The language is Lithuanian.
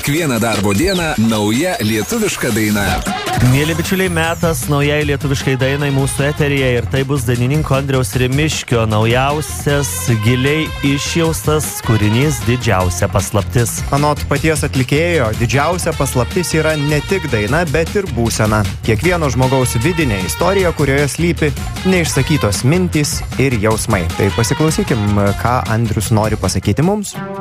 Kiekvieną darbo dieną nauja lietuviška daina. Mėly bičiuliai, metas naujai lietuviškai dainai mūsų eteryje ir tai bus dainininko Andriaus Rimiškio naujausias, giliai išjaustas kūrinys Didžiausia paslaptis. Anot paties atlikėjo, didžiausia paslaptis yra ne tik daina, bet ir būsena. Kiekvieno žmogaus vidinė istorija, kurioje slypi neišsakytos mintys ir jausmai. Tai pasiklausykim, ką Andrius nori pasakyti mums.